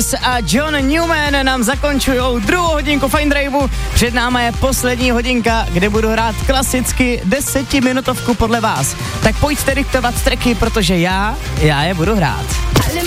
Waters a John Newman nám zakončují druhou hodinku Fine Driveu. Před náma je poslední hodinka, kde budu hrát klasicky 10minutovku podle vás. Tak pojďte diktovat tracky, protože já je budu hrát.